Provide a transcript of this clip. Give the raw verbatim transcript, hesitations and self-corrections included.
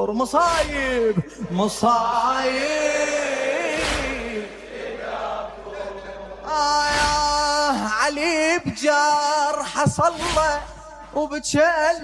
دكتور مصايب مصايب. آه يا علي بجار حصل وبجل